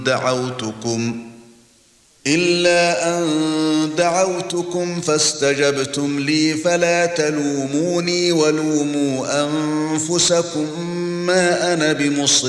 دعوتكم فاستجبتم لي فلا تلوموني ولوموا أنفسكم ما أنا بمصرخكم